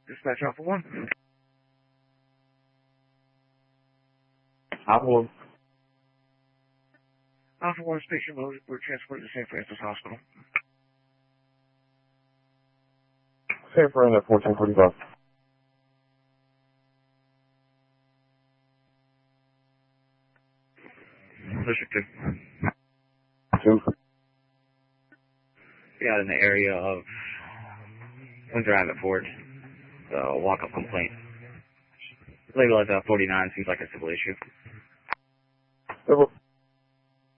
Dispatch Alpha 1. Alpha 1. Alpha 1 station loaded. We're transported to St. Francis Hospital. San Fran at 1445. District 2. 2. We got in the area of Windsor Ave at Ford. Walk-up complaint. Label as 49 seems like a civil issue. Civil.